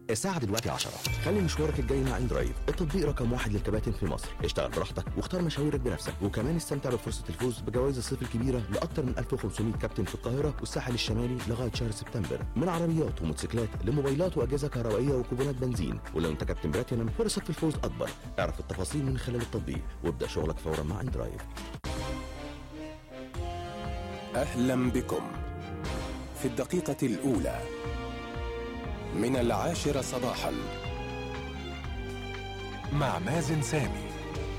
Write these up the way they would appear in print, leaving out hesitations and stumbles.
الساعة دلوقتي 10. خلي مشوارك الجاي مع اندرايف التطبيق رقم 1 للكباتن في مصر. اشتغل براحتك واختار مشاويرك بنفسك، وكمان استمتع بفرصة الفوز بجوائز الصيف الكبيرة لأكثر من 1500 كابتن في القاهرة والساحل الشمالي لغاية شهر سبتمبر، من عربيات وموتوسيكلات لموبايلات وأجهزة كهربائية وكوبونات بنزين. ولو انت كابتن بلاتينم فرصك في الفوز أكبر. اعرف التفاصيل من خلال التطبيق وابدأ شغلك فورا مع اندرايف. أهلا بكم في الدقيقة الأولى من 10 صباحا مع مازن سامي.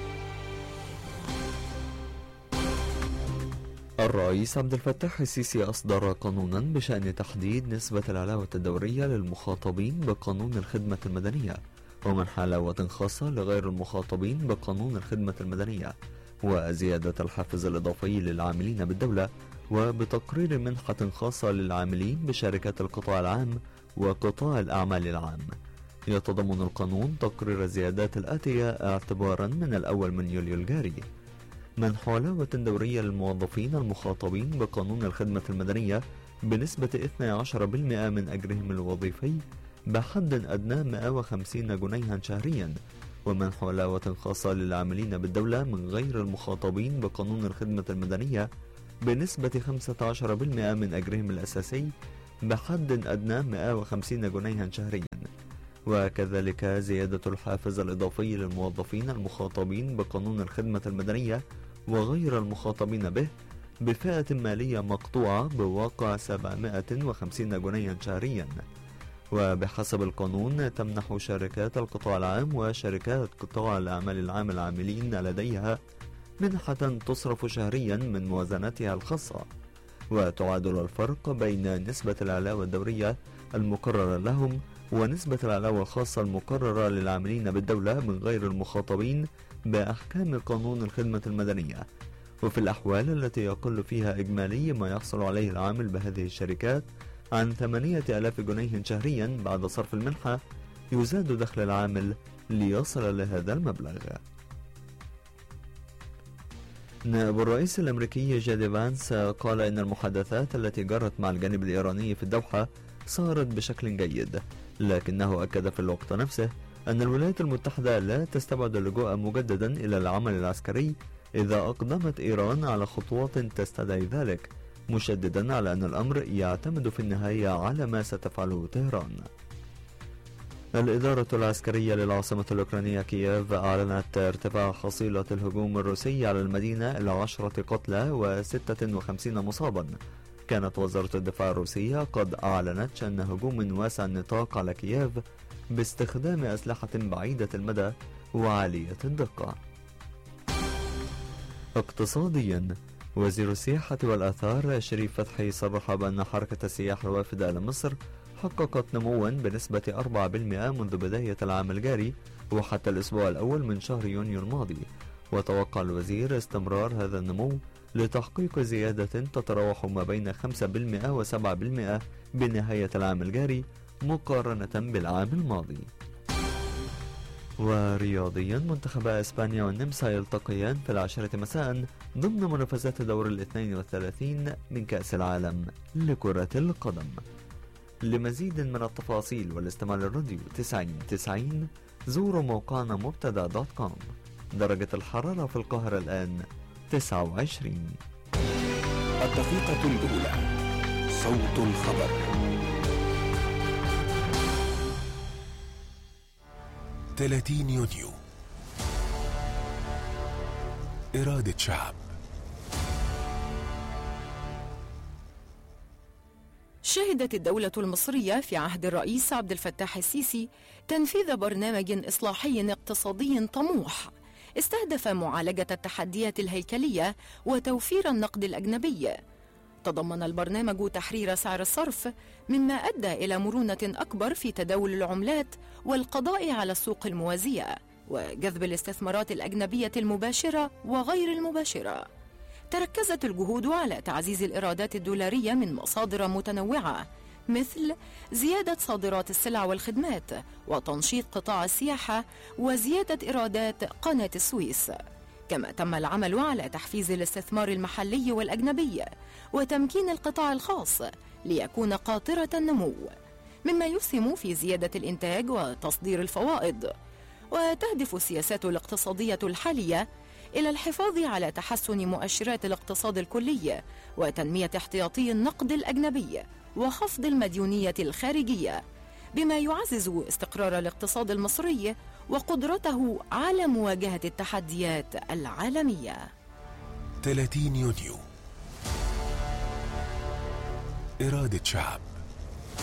الرئيس عبد الفتاح السيسي أصدر قانونا بشأن تحديد نسبة العلاوة الدورية للمخاطبين بقانون الخدمة المدنية، ومنح علاوة خاصة لغير المخاطبين بقانون الخدمة المدنية، وزيادة الحافز الإضافي للعاملين بالدولة، وبتقرير منحة خاصة للعاملين بشركات القطاع العام وقطاع الأعمال العام. يتضمن القانون تقرير الزيادات الآتية اعتبارا من الأول من يوليو الجاري: منح علاوة دورية للموظفين المخاطبين بقانون الخدمة المدنية بنسبة 12% من أجرهم الوظيفي بحد أدنى 150 جنيها شهريا، ومنح علاوة خاصة للعاملين بالدولة من غير المخاطبين بقانون الخدمة المدنية بنسبة 15% من أجرهم الأساسي بحد أدنى 150 جنيها شهريا، وكذلك زيادة الحافز الإضافي للموظفين المخاطبين بقانون الخدمة المدنية وغير المخاطبين به بفئة مالية مقطوعة بواقع 750 جنيها شهريا. وبحسب القانون تمنح شركات القطاع العام وشركات قطاع الأعمال العام العاملين لديها منحة تصرف شهريا من موازنتها الخاصة، وتعادل الفرق بين نسبة العلاوة الدورية المقررة لهم ونسبة العلاوة الخاصة المقررة للعاملين بالدولة من غير المخاطبين بأحكام قانون الخدمة المدنية. وفي الأحوال التي يقل فيها إجمالي ما يحصل عليه العامل بهذه الشركات عن 8000 جنيه شهريا بعد صرف المنحة، يزاد دخل العامل ليصل لهذا المبلغ. نائب الرئيس الأمريكي جيدي فانس قال إن المحادثات التي جرت مع الجانب الإيراني في الدوحة صارت بشكل جيد، لكنه أكد في الوقت نفسه أن الولايات المتحدة لا تستبعد اللجوء مجددا إلى العمل العسكري إذا أقدمت إيران على خطوات تستدعي ذلك، مشددا على أن الأمر يعتمد في النهاية على ما ستفعله طهران. الإدارة العسكرية للعاصمة الأوكرانية كييف أعلنت ارتفاع حصيلة الهجوم الروسي على المدينة إلى 10 قتلى و56 مصابا. كانت وزارة الدفاع الروسية قد أعلنت شأن هجوم واسع النطاق على كييف باستخدام أسلحة بعيدة المدى وعالية الدقة. اقتصاديا، وزير السياحة والآثار شريف فتحي صرح بأن حركة السياحة الوافدة إلى مصر حققت نموا بنسبة 4% منذ بداية العام الجاري وحتى الأسبوع الأول من شهر يونيو الماضي، وتوقع الوزير استمرار هذا النمو لتحقيق زيادة تتراوح ما بين 5% و7% بنهاية العام الجاري مقارنة بالعام الماضي. ورياضيا، منتخبا إسبانيا والنمسا يلتقيان في 10 مساء ضمن منافسات دور 32 من كأس العالم لكرة القدم. لمزيد من التفاصيل والاستماع للراديو 90 زوروا موقعنا مبتدا.com. درجة الحرارة في القاهرة الآن 29. الدقيقة الأولى، صوت الخبر. 30 يونيو، إرادة شعب. شهدت الدولة المصرية في عهد الرئيس عبد الفتاح السيسي تنفيذ برنامج إصلاحي اقتصادي طموح استهدف معالجة التحديات الهيكلية وتوفير النقد الأجنبي. تضمن البرنامج تحرير سعر الصرف مما أدى إلى مرونة أكبر في تداول العملات والقضاء على السوق الموازية وجذب الاستثمارات الأجنبية المباشرة وغير المباشرة. تركزت الجهود على تعزيز الإيرادات الدولارية من مصادر متنوعة مثل زيادة صادرات السلع والخدمات وتنشيط قطاع السياحة وزيادة إيرادات قناة السويس. كما تم العمل على تحفيز الاستثمار المحلي والأجنبي وتمكين القطاع الخاص ليكون قاطرة النمو. مما يسهم في زيادة الإنتاج وتصدير الفوائض. وتهدف السياسات الاقتصادية الحالية إلى الحفاظ على تحسن مؤشرات الاقتصاد الكلي وتنمية احتياطي النقد الأجنبي وخفض المديونية الخارجية، بما يعزز استقرار الاقتصاد المصري وقدرته على مواجهة التحديات العالمية. 30 يونيو، إرادة شعب.